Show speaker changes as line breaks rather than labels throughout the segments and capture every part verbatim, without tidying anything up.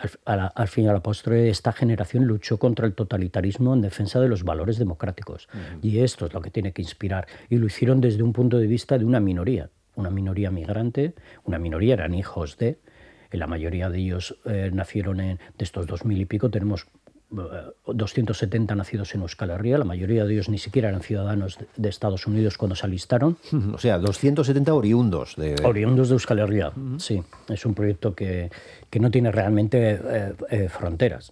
al, a la, al fin y a la postre, esta generación luchó contra el totalitarismo en defensa de los valores democráticos. Uh-huh. Y esto es lo que tiene que inspirar. Y lo hicieron desde un punto de vista de una minoría, una minoría migrante, una minoría eran hijos de, la mayoría de ellos eh, nacieron en, de estos dos mil y pico, tenemos doscientos setenta nacidos en Euskal Herria, la mayoría de ellos ni siquiera eran ciudadanos de, de Estados Unidos cuando se alistaron.
O sea, doscientos setenta oriundos. De...
Oriundos de Euskal Herria, uh-huh. Sí. Es un proyecto que, que no tiene realmente eh, eh, fronteras.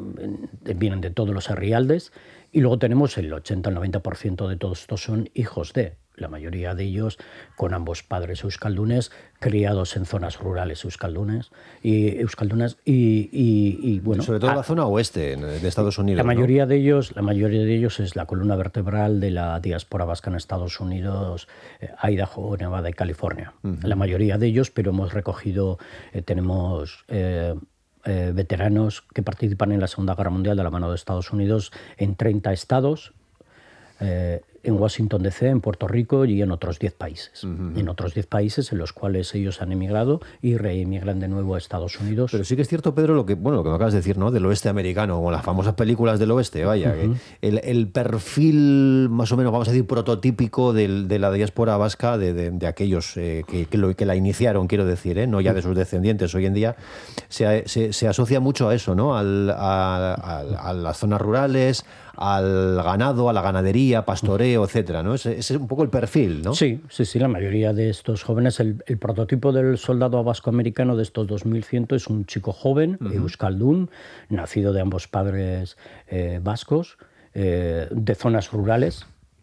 Vienen de todos los herrialdes y luego tenemos el ochenta al noventa por ciento de todos estos son hijos de, la mayoría de ellos con ambos padres euskaldunes, criados en zonas rurales euskaldunes y euskaldunas y, y, y bueno,
sobre todo
a,
la zona oeste de Estados Unidos.
La mayoría
¿no?
de ellos, la mayoría de ellos es la columna vertebral de la diáspora vasca en Estados Unidos, eh, Idaho, Nevada y California. Uh-huh. La mayoría de ellos, pero hemos recogido, eh, tenemos eh, eh, veteranos que participan en la Segunda Guerra Mundial de la mano de Estados Unidos en treinta estados. Eh, en Washington D C, en Puerto Rico y en otros diez países. Uh-huh. En otros diez países en los cuales ellos han emigrado y reemigran de nuevo a Estados Unidos.
Pero sí que es cierto, Pedro, lo que, bueno, lo que me acabas de decir, ¿no? Del oeste americano, o las famosas películas del oeste, vaya. Uh-huh. que el, el perfil, más o menos, vamos a decir, prototípico del, de la diáspora vasca, de, de, de aquellos eh, que, que, lo, que la iniciaron, quiero decir, ¿eh? No ya de sus descendientes. Hoy en día se, se, se asocia mucho a eso, ¿no? Al, a, a, a las zonas rurales, al ganado, a la ganadería, pastoreo, etcétera, ¿no? Ese, ese es un poco el perfil, ¿no?
Sí, sí, sí. La mayoría de estos jóvenes, el, el prototipo del soldado vasco-americano de estos dos mil cien es un chico joven, uh-huh. euskaldun, nacido de ambos padres eh, vascos, eh, de zonas rurales,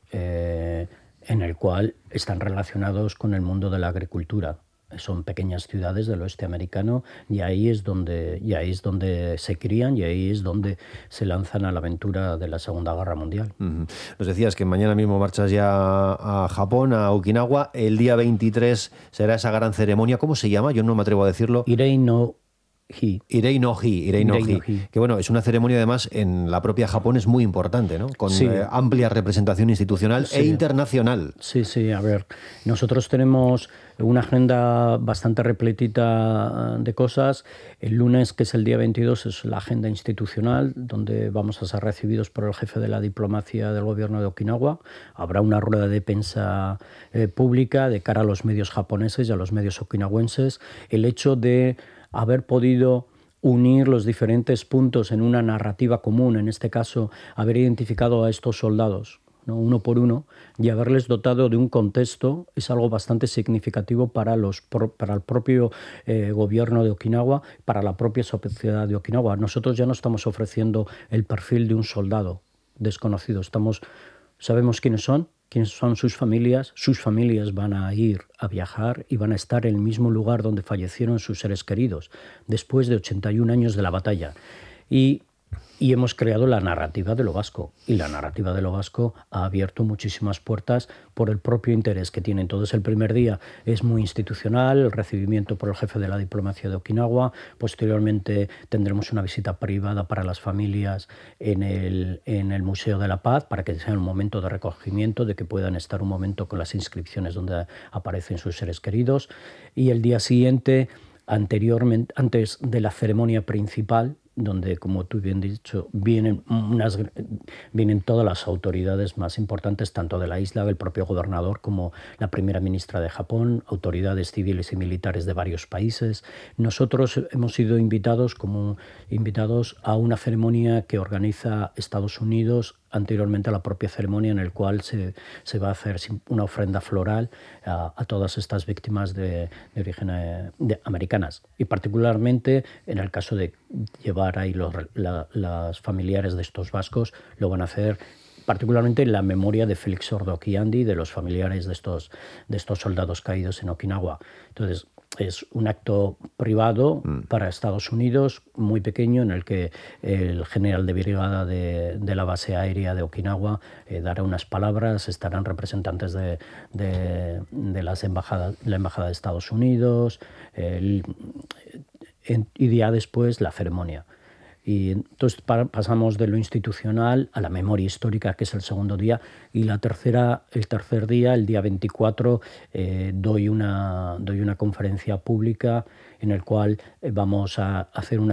eh, en el cual están relacionados con el mundo de la agricultura. Son pequeñas ciudades del oeste americano y ahí es donde y ahí es donde se crían y ahí es donde se lanzan a la aventura de la Segunda Guerra Mundial.
Uh-huh. Nos decías que mañana mismo marchas ya a Japón, a Okinawa. El día veintitrés será esa gran ceremonia. ¿Cómo se llama? Yo no me atrevo a decirlo.
Irei no Hi.
Irei no Hi, Irei no Hi, que bueno, es una ceremonia además en la propia Japón es muy importante, ¿no? Con sí. eh, amplia representación institucional sí. e internacional.
Sí, sí, a ver, nosotros tenemos una agenda bastante repletita de cosas. El lunes, que es el día veintidós, es la agenda institucional, donde vamos a ser recibidos por el jefe de la diplomacia del gobierno de Okinawa. Habrá una rueda de prensa eh, pública de cara a los medios japoneses y a los medios okinawenses. El hecho de haber podido unir los diferentes puntos en una narrativa común, en este caso, haber identificado a estos soldados, ¿no? Uno por uno, y haberles dotado de un contexto, es algo bastante significativo para, los, para el propio eh, gobierno de Okinawa, para la propia sociedad de Okinawa. Nosotros ya no estamos ofreciendo el perfil de un soldado desconocido, estamos, sabemos quiénes son, quiénes son sus familias, sus familias van a ir a viajar y van a estar en el mismo lugar donde fallecieron sus seres queridos, después de ochenta y un años de la batalla. Y, y hemos creado la narrativa de lo vasco, y la narrativa de lo vasco ha abierto muchísimas puertas por el propio interés que tiene. Entonces, el primer día es muy institucional, el recibimiento por el jefe de la diplomacia de Okinawa. Posteriormente tendremos una visita privada para las familias en el, en el Museo de la Paz, para que sea un momento de recogimiento, de que puedan estar un momento con las inscripciones donde aparecen sus seres queridos. Y el día siguiente, anteriormente, antes de la ceremonia principal, donde, como tú bien has dicho, vienen, unas, vienen todas las autoridades más importantes, tanto de la isla, el propio gobernador, como la primera ministra de Japón, autoridades civiles y militares de varios países. Nosotros hemos sido invitados como invitados a una ceremonia que organiza Estados Unidos, anteriormente a la propia ceremonia, en el cual se, se va a hacer una ofrenda floral a, a todas estas víctimas de, de origen eh, de, americanas. Y particularmente en el caso de llevar ahí los la, las familiares de estos vascos, lo van a hacer particularmente en la memoria de Félix Ordoquiandi, de los familiares de estos, de estos soldados caídos en Okinawa. Entonces, es un acto privado mm. para Estados Unidos, muy pequeño, en el que el general de brigada de, de la base aérea de Okinawa eh, dará unas palabras, estarán representantes de, de, de las embajadas, la embajada de Estados Unidos, el, en, y día después la ceremonia. Y entonces pasamos de lo institucional a la memoria histórica, que es el segundo día, y la tercera, el tercer día, el día veinticuatro, eh, doy una, doy una conferencia pública en el cual vamos a hacer una